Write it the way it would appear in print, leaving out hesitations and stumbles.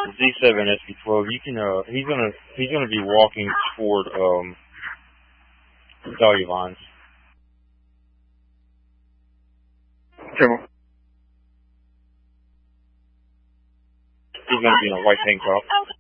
Z7 SB12. You can he's gonna be walking toward Dahlia Lines. Jim. He's gonna be in a white tank top.